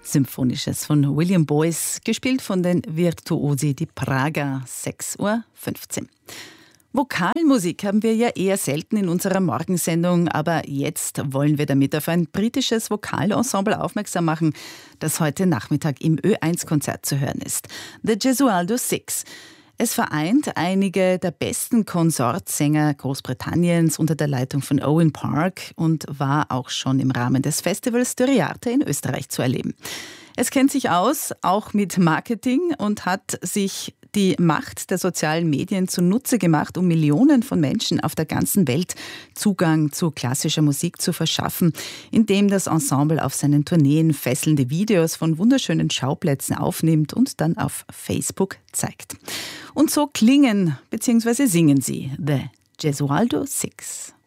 Symphonisches von William Boyce, gespielt von den Virtuosi di Praga, 6:15 Uhr. Vokalmusik haben wir ja eher selten in unserer Morgensendung, aber jetzt wollen wir damit auf ein britisches Vokalensemble aufmerksam machen, das heute Nachmittag im Ö1-Konzert zu hören ist. The Gesualdo Six. Es vereint einige der besten Konsortsänger Großbritanniens unter der Leitung von Owen Park und war auch schon im Rahmen des Festivals Styriarte in Österreich zu erleben. Es kennt sich aus, auch mit Marketing, und hat sich die Macht der sozialen Medien zunutze gemacht, um Millionen von Menschen auf der ganzen Welt Zugang zu klassischer Musik zu verschaffen, indem das Ensemble auf seinen Tourneen fesselnde Videos von wunderschönen Schauplätzen aufnimmt und dann auf Facebook zeigt. Und so klingen bzw. singen sie The Gesualdo Six.